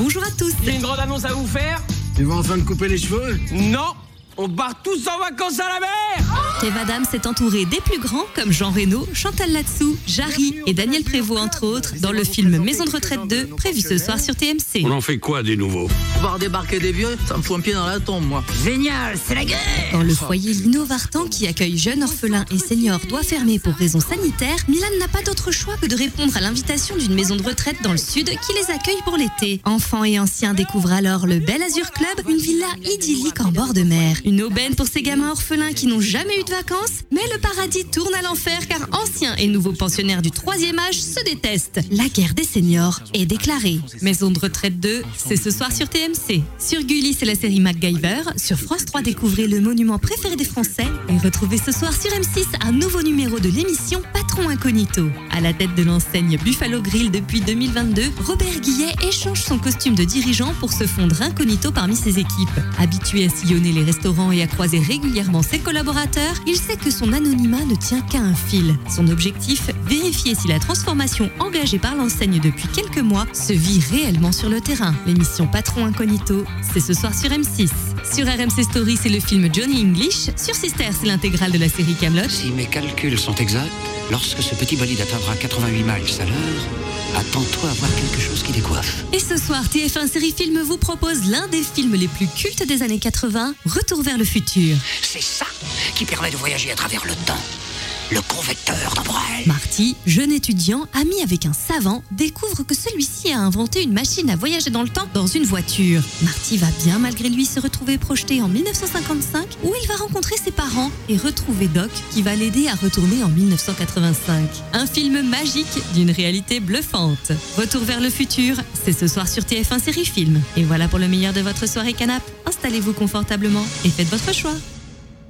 Bonjour à tous. J'ai une grande annonce à vous faire. Tu vas enfin te couper les cheveux? Non, on part tous en vacances à la mer. Kev Adams est entouré des plus grands comme Jean Reno, Chantal Latsou, Jarry et Daniel Prévost entre autres dans le film Maison de retraite 2 prévu ce soir sur TMC. On en fait quoi des nouveaux? Voir débarquer des vieux, ça me fout un pied dans la tombe, moi. Génial, c'est la guerre. Quand le foyer Lino Vartan qui accueille jeunes orphelins et seniors doit fermer pour raisons sanitaires, Milan n'a pas d'autre choix que de répondre à l'invitation d'une maison de retraite dans le sud qui les accueille pour l'été. Enfants et anciens découvrent alors le Bel Azur Club, une villa idyllique en bord de mer. Une aubaine pour ces gamins orphelins qui n'ont jamais eu de vacances, mais le paradis tourne à l'enfer car anciens et nouveaux pensionnaires du 3e âge se détestent. La guerre des seniors est déclarée. Maison de retraite 2, c'est ce soir sur TMC. Sur Gulli, c'est la série MacGyver. Sur France 3, découvrez le monument préféré des Français. Et retrouvez ce soir sur M6 un nouveau numéro de l'émission Patron Incognito. À la tête de l'enseigne Buffalo Grill depuis 2022, Robert Guillet échange son costume de dirigeant pour se fondre incognito parmi ses équipes. Habitué à sillonner les restaurants et à croiser régulièrement ses collaborateurs, il sait que son anonymat ne tient qu'à un fil. Son objectif, vérifier si la transformation engagée par l'enseigne depuis quelques mois se vit réellement sur le terrain. L'émission Patron Incognito, c'est ce soir sur M6. Sur RMC Story, c'est le film Johnny English. Sur Sister, c'est l'intégrale de la série Kaamelott. Si mes calculs sont exacts, lorsque ce petit bolide atteindra 88 miles à l'heure, attends-toi à voir quelque chose qui décoiffe. Et ce soir, TF1 Série Film vous propose l'un des films les plus cultes des années 80, Retour vers le futur. C'est ça qui permet de voyager à travers le temps. Le convecteur d'Ambrel. Marty, jeune étudiant, ami avec un savant, découvre que celui-ci a inventé une machine à voyager dans le temps dans une voiture. Marty va bien malgré lui se retrouver projeté en 1955 où il va rencontrer ses parents et retrouver Doc qui va l'aider à retourner en 1985. Un film magique d'une réalité bluffante. Retour vers le futur, c'est ce soir sur TF1 Série Film. Et voilà pour le meilleur de votre soirée canap'. Installez-vous confortablement et faites votre choix.